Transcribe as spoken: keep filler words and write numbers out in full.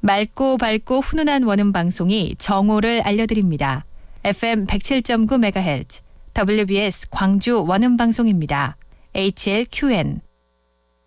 맑고 밝고 훈훈한 원음 방송이 정오를 알려드립니다. 에프엠 백칠 점 구 메가헤르츠 더블유비에스 광주 원음 방송입니다. 에이치엘큐엔